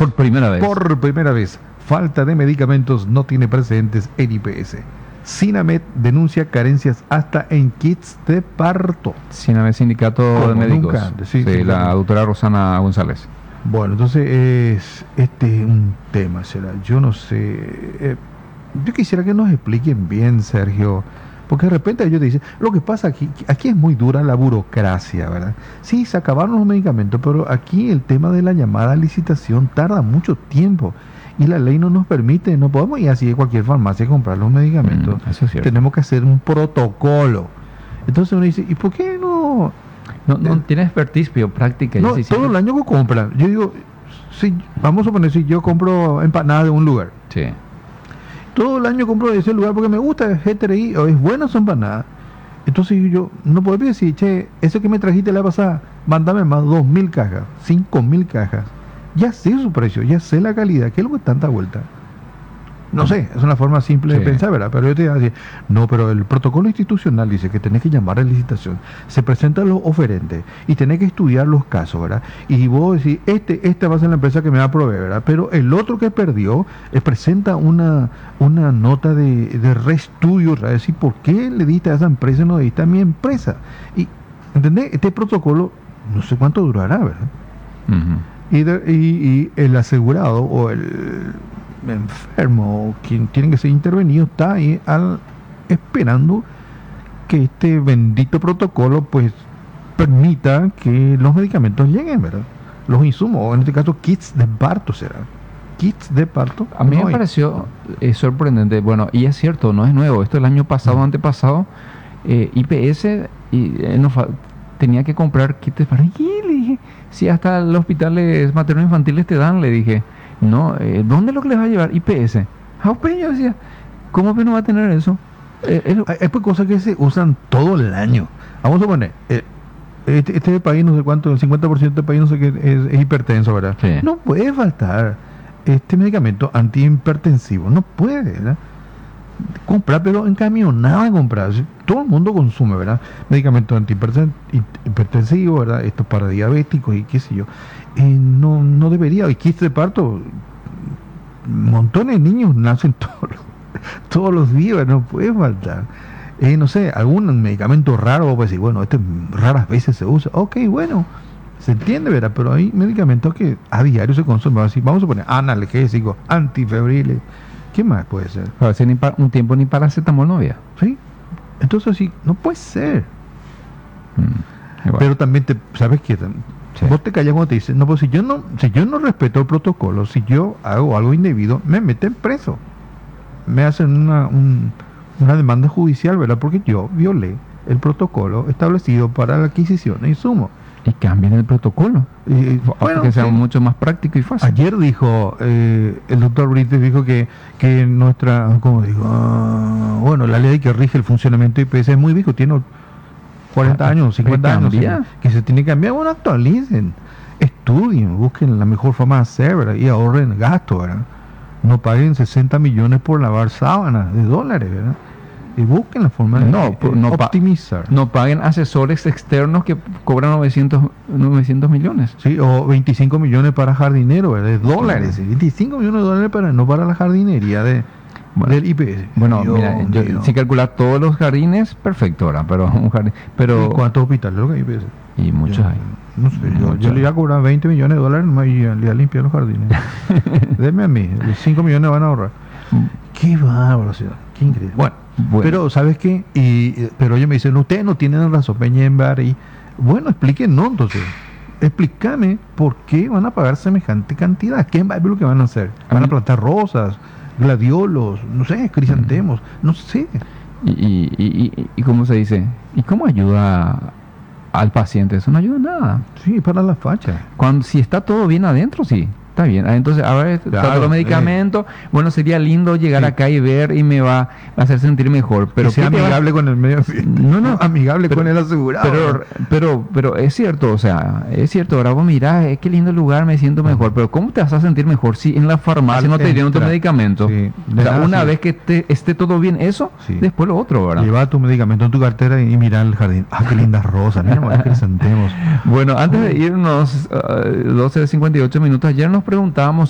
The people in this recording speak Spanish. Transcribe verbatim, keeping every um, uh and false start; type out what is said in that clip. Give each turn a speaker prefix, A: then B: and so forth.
A: Por primera vez.
B: Por primera vez. Falta de medicamentos no tiene precedentes en I P S. Sinamed denuncia carencias hasta en kits de parto.
A: Sinamed, Sindicato de
B: Como
A: Médicos.
B: nunca antes, sí,
A: Sí,
B: sí,
A: la
B: sí.
A: doctora Rosana González.
B: Bueno, entonces es este es un tema, será. Yo no sé. eh, yo quisiera que nos expliquen bien, Sergio. Porque de repente ellos dicen, lo que pasa aquí, aquí es muy dura la burocracia, ¿verdad? Sí, se acabaron los medicamentos, pero aquí el tema de la llamada licitación tarda mucho tiempo y la ley no nos permite, no podemos ir así de cualquier farmacia a comprar los medicamentos.
A: Mm, eso es cierto.
B: Tenemos que hacer un protocolo. Entonces uno dice, ¿y por qué no?
A: No, no
B: Eh,
A: tiene expertise, pero práctica.
B: No,
A: sí,
B: todo
A: sí.
B: el año que compran. Yo digo, si, vamos a suponer, si yo compro empanadas de un lugar.
A: Sí.
B: Todo el año compro de ese lugar porque me gusta el G T I o es buena su empanada. Entonces yo no puedo decir, che, eso que me trajiste la pasada, mándame más dos mil cajas, cinco mil cajas. Ya sé su precio, ya sé la calidad. ¿Qué es lo que es tanta vuelta? No sé, es una forma simple
A: Sí.
B: de pensar, ¿verdad? Pero yo te iba a decir, no, pero el protocolo institucional dice que tenés que llamar a licitación, se presentan los oferentes y tenés que estudiar los casos, ¿verdad? Y vos decís, este, esta va a ser la empresa que me va a proveer, ¿verdad? Pero el otro que perdió eh, presenta una, una nota de, de reestudio, ¿verdad? Decir, ¿por qué le diste a esa empresa y no le diste a mi empresa? Y, ¿entendés? Este protocolo, no sé cuánto durará, ¿verdad?
A: Ujú.
B: Y, de- y- y el asegurado o el enfermo o quien tiene que ser intervenido está ahí al, esperando que este bendito protocolo pues permita que los medicamentos lleguen, ¿verdad? Los insumos, o en este caso kits de parto será. Kits de parto.
A: A mí
B: no
A: me
B: hay.
A: pareció eh, sorprendente. Bueno, y es cierto, no es nuevo. Esto el año pasado,
B: Mm.
A: antepasado, eh, I P S y, eh, nos fa- tenía que comprar kits para... ¿Qué? Le dije, si hasta los hospitales maternos infantiles te dan, le dije. No, eh, ¿dónde es lo que les va a llevar? I P S. Ah, pues yo decía, ¿cómo que no va a tener eso? Eh, es-
B: Hay, hay pues cosas que se usan todo el año. Vamos a poner, eh, este, este país no sé cuánto, el cincuenta por ciento del país no sé qué es, es hipertenso, ¿verdad?
A: Sí.
B: No puede faltar este medicamento antihipertensivo, no puede, ¿verdad? Comprar, pero en camionada comprar. Si todo el mundo consume, ¿verdad? Medicamentos antihipertensivos, ¿verdad? Esto para diabéticos y qué sé yo. Eh, no, no debería. Y kits de parto, montones de niños nacen todos los, todos los días, ¿verdad? No puede faltar. Eh, no sé, algún medicamento raro, pues decir, bueno, este raras veces se usa. Ok, bueno, se entiende, ¿verdad? Pero hay medicamentos que a diario se consumen. Así, vamos a poner analgésicos, antifebriles. ¿Qué más puede ser?
A: A veces ni pa- un tiempo ni paracetamol no había.
B: ¿Sí? Entonces sí, no puede ser.
A: Mm, igual.
B: Pero también te, ¿sabes qué?
A: Sí.
B: Vos te callas cuando te dicen, no, pues si yo no, si yo no respeto el protocolo, si yo hago algo indebido, me meten preso. Me hacen una, un- una demanda judicial, ¿verdad? Porque yo violé el protocolo establecido para la adquisición de insumos.
A: Y cambian el protocolo.
B: Y,
A: Para
B: bueno,
A: que sea
B: sí.
A: mucho más práctico y fácil.
B: Ayer dijo, eh, el doctor Brites dijo que, que nuestra, ¿cómo digo? Ah, bueno, la ley que rige el funcionamiento de I P S es muy viejo, tiene cuarenta
A: Ah,
B: años, cincuenta años,
A: ¿cambia?
B: que se tiene que cambiar. Bueno, actualicen, estudien, busquen la mejor forma de hacer, ¿verdad? Y ahorren gasto, ¿verdad? No paguen sesenta millones por lavar sábanas de dólares, ¿verdad? Y busquen la forma de
A: No,
B: eh,
A: por- no pa-
B: optimizar.
A: No paguen asesores externos que cobran novecientos, novecientos millones.
B: Sí, o veinticinco millones para jardinero, ¿verdad? De dólares,
A: Sí.
B: veinticinco millones de dólares para no para la jardinería de,
A: Bueno,
B: del I P S.
A: Bueno,
B: Dios
A: mira, yo,
B: mío.
A: si calculas todos los jardines, perfecto, ¿verdad? Pero un jardín,
B: ¿Y
A: pero
B: cuántos hospitales lo que hay I P S?
A: y muchos
B: Yo-
A: hay.
B: No sé, yo,
A: Muchos.
B: yo le iba a cobrar veinte millones de dólares nomás y ya le iba a limpiar los jardines. Deme a mí, cinco millones van a ahorrar. Qué bárbaro, ciudad, qué increíble. Bueno,
A: Bueno.
B: pero ¿sabes qué? Y, eh, pero ellos me dicen, ustedes no tienen razón, Peñembar. Y bueno, expliquen, no, entonces. Explícame por qué van a pagar semejante cantidad. ¿Qué es lo que van a hacer? ¿Van a plantar rosas, gladiolos, no sé, crisantemos? No sé.
A: Y, y, y, y, y ¿cómo se dice? ¿Y cómo ayuda al paciente? Eso no ayuda en nada.
B: Sí, para la facha.
A: Cuando si está todo bien adentro, sí. Está bien. Ah, entonces, a ver,
B: Claro,
A: todos los
B: sí.
A: medicamentos. Bueno, sería lindo llegar
B: Sí.
A: acá y ver y me va a hacer sentir mejor. Pero
B: Que sea
A: ¿qué te va-
B: amigable con el medio ambiente.
A: No, no.
B: amigable
A: Pero-
B: con el asegurado.
A: Pero, pero, pero es cierto, o sea, es cierto, ahora vos mirás, eh, qué lindo lugar, me siento mejor, pero ¿cómo te vas a sentir mejor si en la farmacia
B: Al
A: no te dieron tu
B: entrar.
A: medicamento?
B: Sí,
A: O
B: de
A: sea,
B: nada
A: una
B: sirve.
A: vez que te- esté todo bien eso,
B: Sí.
A: después lo otro, ¿verdad?
B: Lleva tu medicamento en tu cartera y mira el jardín. Ah, qué lindas rosas. Mira, más crisantemos.
A: Bueno, antes de irnos, uh, doce cincuenta y ocho minutos, ayer nos preguntábamos